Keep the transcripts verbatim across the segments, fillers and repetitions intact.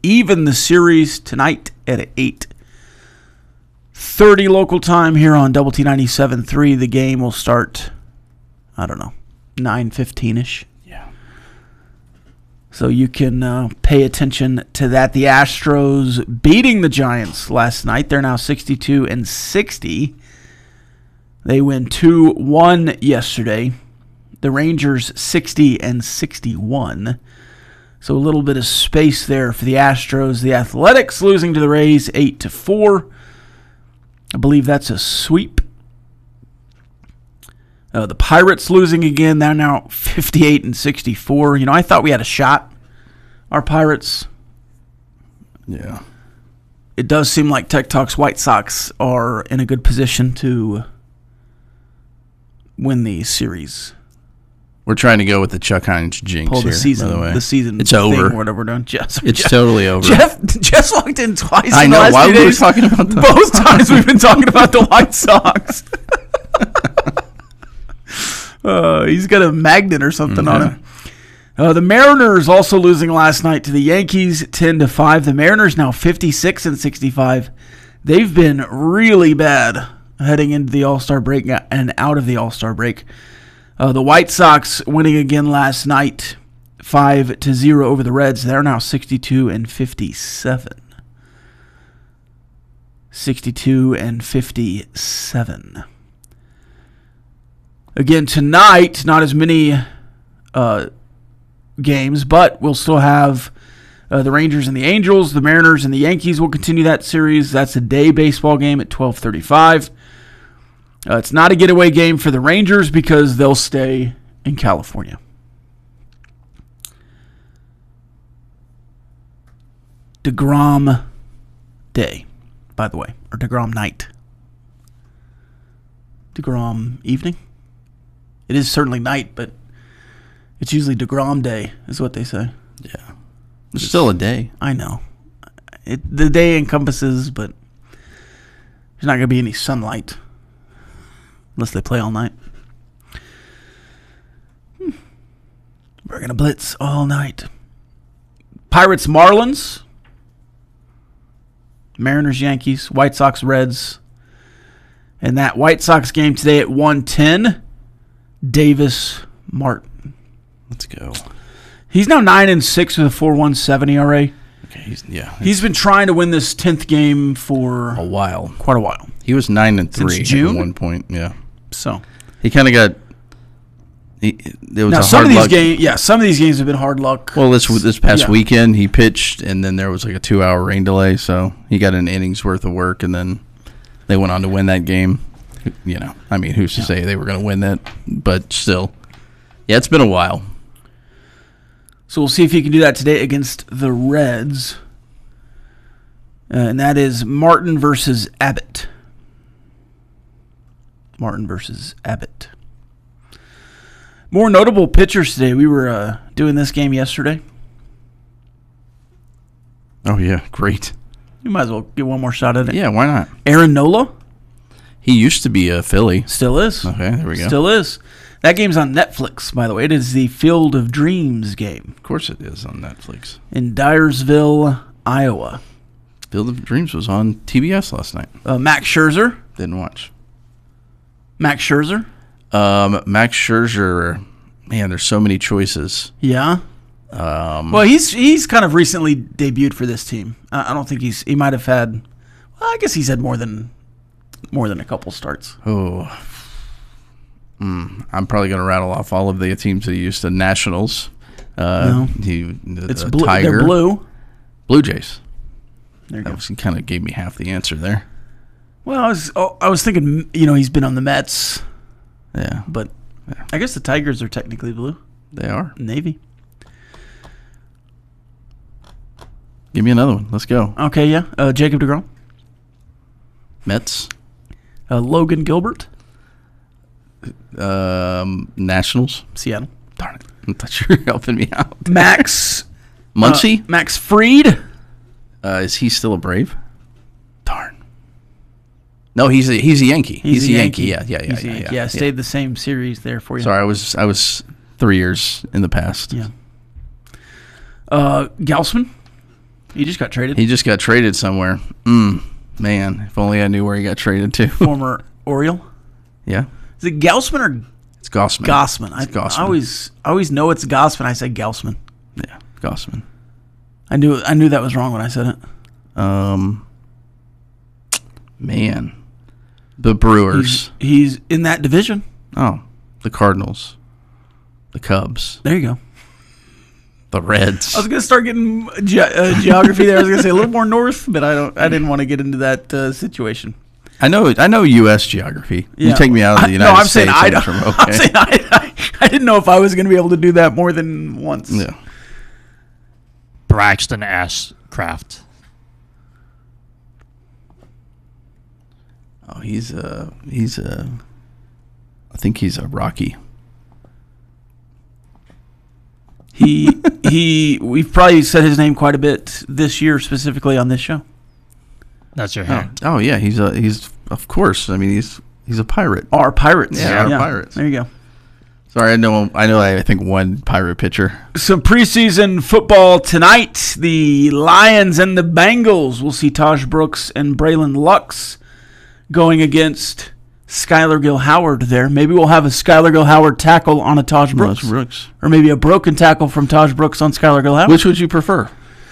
even the series tonight at eight thirty local time here on Double T ninety-seven point three. The game will start, I don't know, nine fifteen-ish. Yeah. So you can uh, pay attention to that. The Astros beating the Giants last night. They're now sixty-two and sixty. They win two one yesterday. The Rangers sixty and sixty-one. So a little bit of space there for the Astros. The Athletics losing to the Rays eight to four. I believe that's a sweep. Uh, the Pirates losing again. They're now fifty-eight and sixty-four. You know, I thought we had a shot. Our Pirates. Yeah. It does seem like Tech Talk's White Sox are in a good position to win the series. We're trying to go with the Chuck Hines jinx Pull the here, season, by the way. the season it's thing, over. whatever we're doing. Jeff, it's Jeff, totally over. Jeff, Jeff's locked in twice. I in know. The last Why few were we days. talking about that? Both times we've been talking about the White Sox. uh, he's got a magnet or something Mm-hmm. on him. Uh, the Mariners also losing last night to the Yankees, ten to five. The Mariners now fifty-six and sixty-five. They've been really bad heading into the All-Star break and out of the All-Star break. Uh, the White Sox winning again last night, five to zero over the Reds. They're now sixty-two and fifty-seven. sixty-two and fifty-seven. Again, tonight, not as many uh, games, but we'll still have uh, the Rangers and the Angels. The Mariners and the Yankees will continue that series. That's a day baseball game at twelve thirty-five. Uh, it's not a getaway game for the Rangers because they'll stay in California. DeGrom Day, by the way, or DeGrom Night. DeGrom Evening? It is certainly night, but it's usually DeGrom Day, is what they say. Yeah. It's still a day. I know. It, the day encompasses, but there's not going to be any sunlight unless they play all night. Hmm. We're going to blitz all night. Pirates, Marlins. Mariners, Yankees. White Sox, Reds. And that White Sox game today at one ten. Davis, Martin. Let's go. He's now nine and six with a four point one seven E R A. Okay, he's yeah. He's been trying to win this tenth game for a while. Quite a while. He was nine and Since three June? at one point. Yeah. So he kind of got. He, it was now a some hard of these luck. games, yeah, some of these games have been hard luck. Well, this this past Yeah. weekend he pitched, and then there was like a two-hour rain delay, so he got an innings worth of work, and then they went on to win that game. You know, I mean, who's to Yeah. say they were going to win that? But still, yeah, it's been a while. So we'll see if he can do that today against the Reds. Uh, and that is Martin versus Abbott. Martin versus Abbott. More notable pitchers today. We were uh, doing this game yesterday. Oh yeah, great. You might as well get one more shot at it. Yeah, why not? Aaron Nola He used to be a Philly. still is. Okay, there we go. Still is. That game's on Netflix, by the way. It is the Field of Dreams game Of course it is on Netflix. in Dyersville, Iowa. Field of Dreams was on T B S last night. Uh, Max Scherzer. Didn't watch. Max Scherzer. Um, Max Scherzer, man, there's so many choices. Yeah. Um, Well, he's he's kind of recently debuted for this team. I, I don't think he's he might have had. Well, I guess he's had more than more than a couple starts. oh, mm, I'm probably going to rattle off all of the teams that he used. The Nationals. Uh, No. he, the, It's the blue. Tiger. They're blue. Blue Jays. There you That go. was, kind of gave me half the answer there. Well, I was oh, I was thinking, you know, he's been on the Mets, Yeah, but Yeah. I guess the Tigers are technically blue. they are. Navy. Give me another one. Let's go. Okay, yeah. Uh, Jacob deGrom. Mets. Uh, Logan Gilbert. Um, Nationals. Seattle. Darn it. I thought you were helping me out. Max. Muncy. Uh, Max Fried. Uh, is he still a Brave? Darn. No, he's a he's a Yankee. He's, a Yankee. Yeah, yeah, yeah, He's a yeah, Yankee. yeah, Yeah, stayed the same series there for you. Sorry, I was I was three years in the past. Yeah. Uh, Gausman. He just got traded. He just got traded somewhere. Mm, man, if only I knew where he got traded to. Former Oriole. Yeah. Is it Gausman or It's Gossman. Gossman? I, It's Gossman. I always, I always know it's Gossman. I say Gausman. Yeah, Gossman. I knew, I knew that was wrong when I said it. Um, man, the Brewers. He's, he's in that division. Oh, the Cardinals, the Cubs, There you go. the Reds. I was gonna start getting ge- uh, geography there. I was gonna say a little more north, but I don't. I didn't want to get into that uh, situation. I know. I know U S geography. Yeah. You take me out of the I- United no, I'm States. saying I don't. from- okay. I'm saying I, I, I didn't know if I was gonna be able to do that more than once. Yeah. Braxton Ashcraft. Oh, he's a. He's a. I think he's a Rocky. He he. We've probably said his name quite a bit this year, specifically on this show. That's your Oh, hand. oh yeah, he's a. He's of course. I mean, he's he's a pirate. Our Pirates. Yeah, our Pirates. There you go. Sorry, I know. I know. I think one pirate pitcher. Some preseason football tonight. The Lions and the Bengals. We'll see Taj Brooks and Braylon Lux going against Skylar Gill Howard there. Maybe we'll have a Skylar Gill Howard tackle on a Taj Brooks. Brooks. Brooks. Or maybe a broken tackle from Taj Brooks on Skylar Gill Howard. Which would you prefer?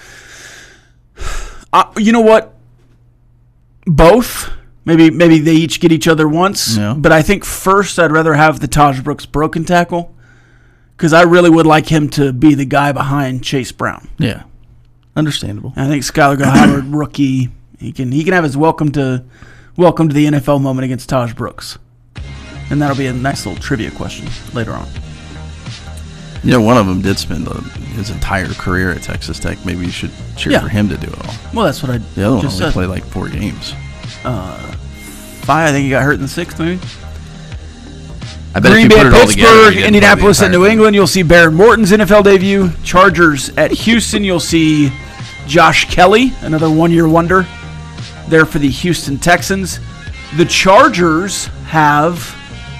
Uh, you know what? Both. Maybe maybe they each get each other once. Yeah. But I think first I'd rather have the Taj Brooks broken tackle because I really would like him to be the guy behind Chase Brown. Yeah, understandable. And I think Skylar Gill Howard, rookie, he can he can have his welcome to welcome to the N F L moment against Taj Brooks. And that'll be a nice little trivia question later on. You know, one of them did spend the, his entire career at Texas Tech. Maybe you should cheer Yeah. for him to do it all. Well, that's what I The other one just only said. played like four games. Five, I think he got hurt in the sixth, maybe. I bet Green if you Bay put at it all together, he Pittsburgh, didn't Indianapolis play at the New entire England. You'll see Baron Morton's N F L debut. Chargers at Houston. You'll see Josh Kelly, another one-year wonder, there for the Houston Texans. The Chargers have...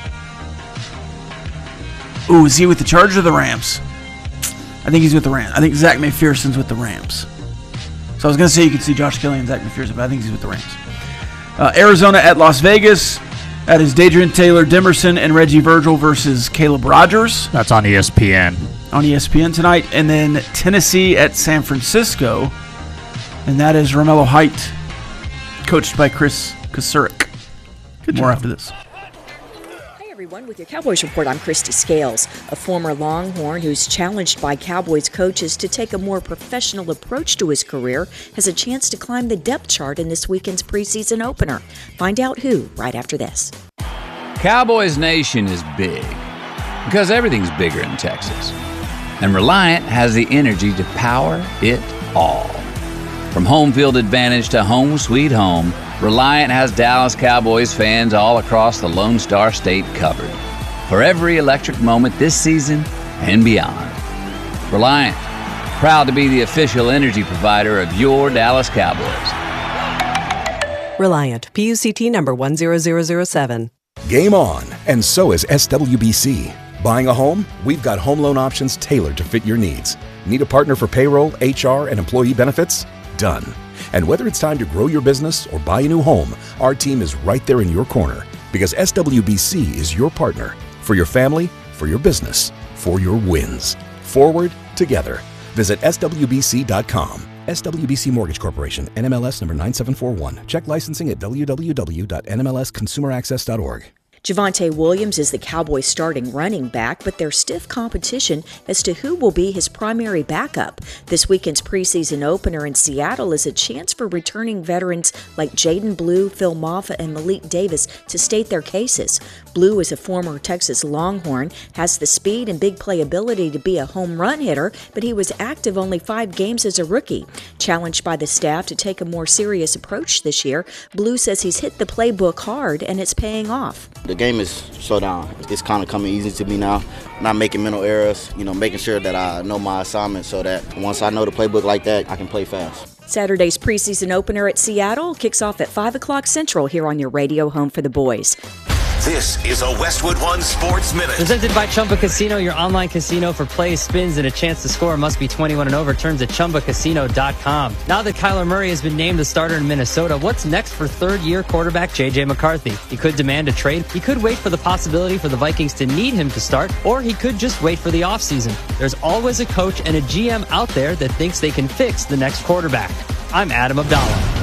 Ooh, is he with the Chargers or the Rams? I think he's with the Rams. I think Zach McPherson's with the Rams. So I was going to say you could see Josh Kelly and Zach McPherson, but I think he's with the Rams. Uh, Arizona at Las Vegas. That is Dadrian Taylor Demerson and Reggie Virgil versus Caleb Rogers That's on E S P N. on E S P N tonight. And then Tennessee at San Francisco. And that is Romello Height, coached by Chris Kasurik. Good More job. after this. Hey everyone, with your Cowboys report, I'm Christy Scales. A former Longhorn who's challenged by Cowboys coaches to take a more professional approach to his career has a chance to climb the depth chart in this weekend's preseason opener. Find out who right after this. Cowboys Nation is big because everything's bigger in Texas. And Reliant has the energy to power it all. From home field advantage to home sweet home, Reliant has Dallas Cowboys fans all across the Lone Star State covered for every electric moment this season and beyond. Reliant, proud to be the official energy provider of your Dallas Cowboys. Reliant, P U C T number one zero zero zero seven. Game on, and so is S W B C. Buying a home? We've got home loan options tailored to fit your needs. Need a partner for payroll, H R, and employee benefits? Done. And whether it's time to grow your business or buy a new home, our team is right there in your corner because S W B C is your partner for your family, for your business, for your wins. Forward, together. Visit S W B C dot com. S W B C Mortgage Corporation, N M L S number nine seven four one. Check licensing at w w w dot n m l s consumer access dot org. Javonte Williams is the Cowboys' starting running back, but there's stiff competition as to who will be his primary backup. This weekend's preseason opener in Seattle is a chance for returning veterans like Jaden Blue, Phil Moffa, and Malik Davis to state their cases. Blue is a former Texas Longhorn, has the speed and big playability to be a home run hitter, but he was active only five games as a rookie. Challenged by the staff to take a more serious approach this year, Blue says he's hit the playbook hard and it's paying off. The game is slowed down. It's kind of coming easy to me now. Not making mental errors, you know, making sure that I know my assignment so that once I know the playbook like that, I can play fast. Saturday's preseason opener at Seattle kicks off at five o'clock Central here on your radio home for the boys. This is a Westwood One Sports Minute. Presented by Chumba Casino, your online casino for plays, spins, and a chance to score. Must be twenty-one and over. Terms at chumba casino dot com. Now that Kyler Murray has been named the starter in Minnesota, what's next for third-year quarterback J J McCarthy? He could demand a trade. He could wait for the possibility for the Vikings to need him to start, or he could just wait for the offseason. There's always a coach and a G M out there that thinks they can fix the next quarterback. I'm Adam Abdallah.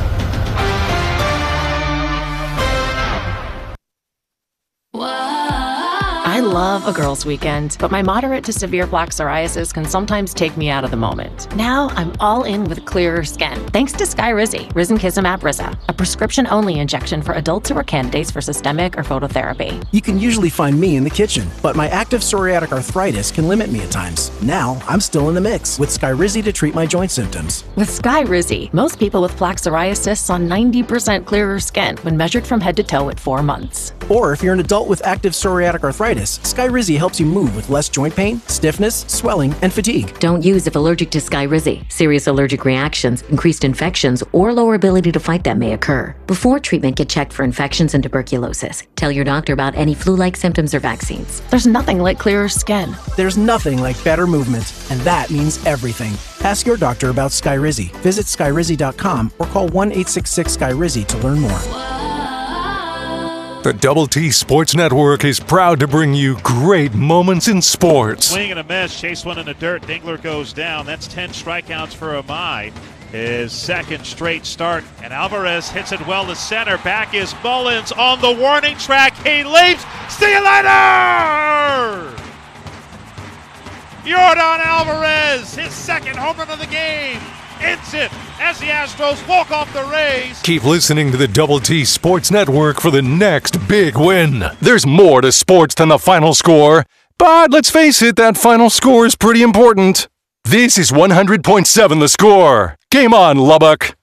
I love a girls' weekend, but my moderate to severe plaque psoriasis can sometimes take me out of the moment. Now I'm all in with clearer skin, thanks to Skyrizi, Risankizumab Riza, a prescription-only injection for adults who are candidates for systemic or phototherapy. You can usually find me in the kitchen, but my active psoriatic arthritis can limit me at times. Now I'm still in the mix with Skyrizi to treat my joint symptoms. With Skyrizi, most people with plaque psoriasis saw ninety percent clearer skin when measured from head to toe at four months. Or if you're an adult with active psoriatic arthritis, Skyrizi helps you move with less joint pain, stiffness, swelling, and fatigue. Don't use if allergic to Skyrizi. Serious allergic reactions, increased infections, or lower ability to fight them may occur. Before treatment, get checked for infections and tuberculosis. Tell your doctor about any flu-like symptoms or vaccines. There's nothing like clearer skin. There's nothing like better movement, and that means everything. Ask your doctor about Skyrizi. Visit skyrizi dot com or call one eight six six Skyrizi to learn more. The Double T Sports Network is proud to bring you great moments in sports. Swing and a miss. Chase one in the dirt. Dingler goes down. That's ten strikeouts for Amai. His second straight start. And Alvarez hits it well to center. Back is Mullins on the warning track. He leaps. See you later! Yordan Alvarez, his second home run of the game. Ends it as the Astros walk off the Rays. Keep listening to the Double T Sports Network for the next big win. There's more to sports than the final score, but let's face it, that final score is pretty important. This is one hundred point seven The Score. Game on, Lubbock.